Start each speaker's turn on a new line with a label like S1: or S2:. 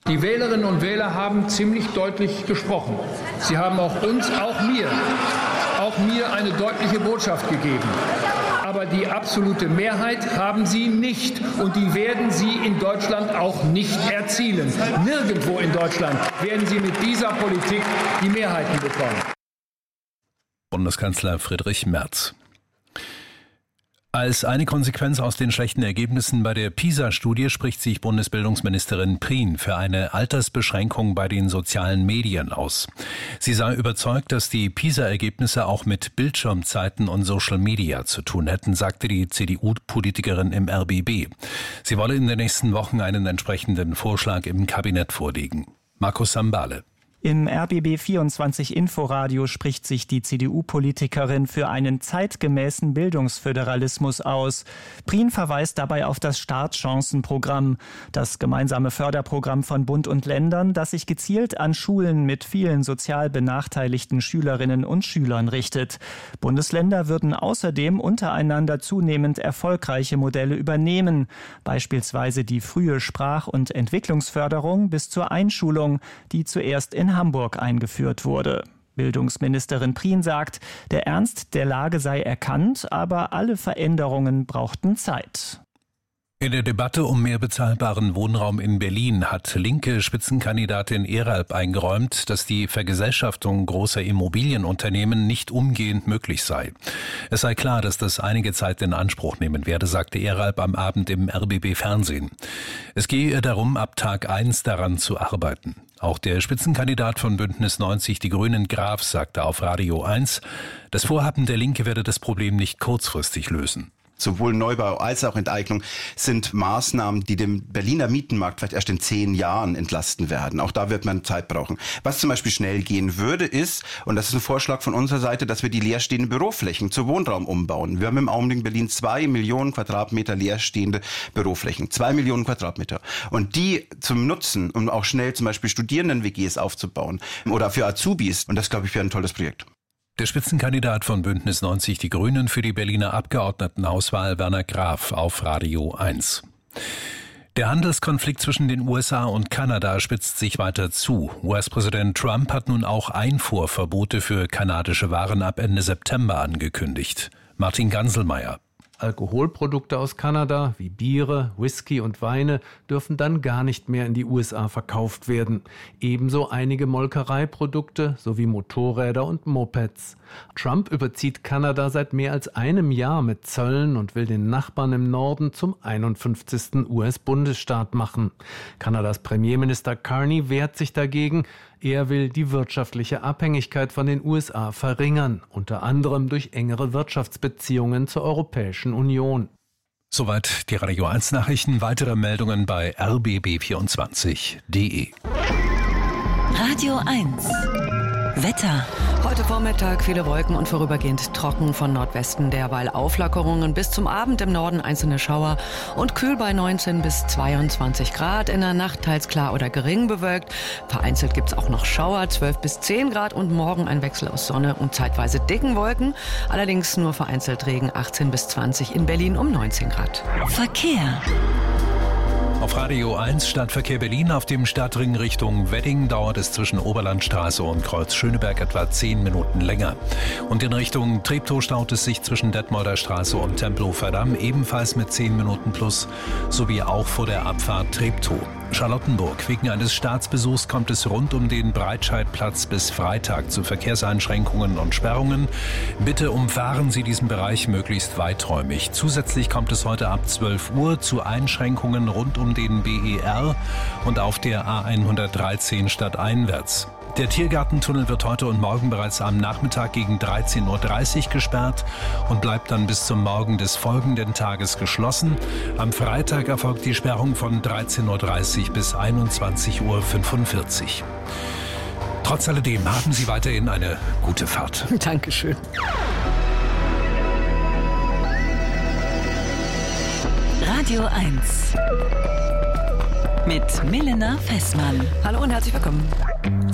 S1: Die Wählerinnen und Wähler haben ziemlich deutlich gesprochen. Sie haben auch uns, auch mir eine deutliche Botschaft gegeben. Aber die absolute Mehrheit haben sie nicht. Und die werden sie in Deutschland auch nicht erzielen. Nirgendwo in Deutschland werden sie mit dieser Politik die Mehrheiten bekommen.
S2: Bundeskanzler Friedrich Merz. Als eine Konsequenz aus den schlechten Ergebnissen bei der PISA-Studie spricht sich Bundesbildungsministerin Prien für eine Altersbeschränkung bei den sozialen Medien aus. Sie sei überzeugt, dass die PISA-Ergebnisse auch mit Bildschirmzeiten und Social Media zu tun hätten, sagte die CDU-Politikerin im RBB. Sie wolle in den nächsten Wochen einen entsprechenden Vorschlag im Kabinett vorlegen. Markus Sambale.
S3: Im RBB 24 Inforadio spricht sich die CDU-Politikerin für einen zeitgemäßen Bildungsföderalismus aus. Prien verweist dabei auf das Startchancenprogramm, das gemeinsame Förderprogramm von Bund und Ländern, das sich gezielt an Schulen mit vielen sozial benachteiligten Schülerinnen und Schülern richtet. Bundesländer würden außerdem untereinander zunehmend erfolgreiche Modelle übernehmen, beispielsweise die frühe Sprach- und Entwicklungsförderung bis zur Einschulung, die zuerst in Hamburg eingeführt wurde. Bildungsministerin Prien sagt, der Ernst der Lage sei erkannt, aber alle Veränderungen brauchten Zeit.
S2: In der Debatte um mehr bezahlbaren Wohnraum in Berlin hat linke Spitzenkandidatin Eralp eingeräumt, dass die Vergesellschaftung großer Immobilienunternehmen nicht umgehend möglich sei. Es sei klar, dass das einige Zeit in Anspruch nehmen werde, sagte Eralp am Abend im RBB-Fernsehen. Es gehe ihr darum, ab Tag 1 daran zu arbeiten. Auch der Spitzenkandidat von Bündnis 90 Die Grünen, Graf, sagte auf Radio 1, das Vorhaben der Linke werde das Problem nicht kurzfristig lösen.
S4: Sowohl Neubau als auch Enteignung sind Maßnahmen, die dem Berliner Mietenmarkt vielleicht erst in 10 Jahren entlasten werden. Auch da wird man Zeit brauchen. Was zum Beispiel schnell gehen würde, ist, und das ist ein Vorschlag von unserer Seite, dass wir die leerstehenden Büroflächen zu Wohnraum umbauen. Wir haben im Augenblick in Berlin 2 Millionen Quadratmeter leerstehende Büroflächen. 2 Millionen Quadratmeter. Und die zum Nutzen, um auch schnell zum Beispiel Studierenden-WGs aufzubauen oder für Azubis. Und das, glaube ich, wäre ein tolles Projekt.
S2: Der Spitzenkandidat von Bündnis 90 Die Grünen für die Berliner Abgeordnetenhauswahl, Werner Graf, auf Radio 1. Der Handelskonflikt zwischen den USA und Kanada spitzt sich weiter zu. US-Präsident Trump hat nun auch Einfuhrverbote für kanadische Waren ab Ende September angekündigt. Martin Ganselmeier.
S5: Alkoholprodukte aus Kanada wie Biere, Whisky und Weine dürfen dann gar nicht mehr in die USA verkauft werden. Ebenso einige Molkereiprodukte sowie Motorräder und Mopeds. Trump überzieht Kanada seit mehr als einem Jahr mit Zöllen und will den Nachbarn im Norden zum 51. US-Bundesstaat machen. Kanadas Premierminister Carney wehrt sich dagegen. Er will die wirtschaftliche Abhängigkeit von den USA verringern, unter anderem durch engere Wirtschaftsbeziehungen zur Europäischen Union.
S2: Soweit die Radio 1 Nachrichten. Weitere Meldungen bei rbb24.de.
S6: Radio 1 Wetter.
S7: Heute Vormittag viele Wolken und vorübergehend trocken von Nordwesten derweil Auflockerungen. Bis zum Abend im Norden einzelne Schauer und kühl bei 19 bis 22 Grad. In der Nacht teils klar oder gering bewölkt. Vereinzelt gibt es auch noch Schauer, 12 bis 10 Grad und morgen ein Wechsel aus Sonne und zeitweise dicken Wolken. Allerdings nur vereinzelt Regen, 18 bis 20, in Berlin um 19 Grad.
S6: Verkehr.
S2: Auf Radio 1 Stadtverkehr Berlin. Auf dem Stadtring Richtung Wedding dauert es zwischen Oberlandstraße und Kreuz Schöneberg etwa 10 Minuten länger. Und in Richtung Treptow staut es sich zwischen Detmolder Straße und Tempelhofer Damm ebenfalls mit 10 Minuten plus, sowie auch vor der Abfahrt Treptow. Charlottenburg. Wegen eines Staatsbesuchs kommt es rund um den Breitscheidplatz bis Freitag zu Verkehrseinschränkungen und Sperrungen. Bitte umfahren Sie diesen Bereich möglichst weiträumig. Zusätzlich kommt es heute ab 12 Uhr zu Einschränkungen rund um den BER und auf der A113 stadteinwärts. Der Tiergartentunnel wird heute und morgen bereits am Nachmittag gegen 13.30 Uhr gesperrt und bleibt dann bis zum Morgen des folgenden Tages geschlossen. Am Freitag erfolgt die Sperrung von 13.30 Uhr bis 21.45 Uhr. Trotz alledem haben Sie weiterhin eine gute Fahrt.
S7: Dankeschön.
S6: Radio 1 mit Milena Fessmann.
S7: Hallo und herzlich willkommen.